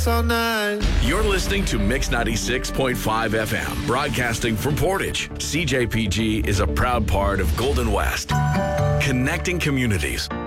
this all night. You're listening to Mix 96.5 FM, broadcasting from Portage. CJPG is a proud part of Golden West, connecting communities.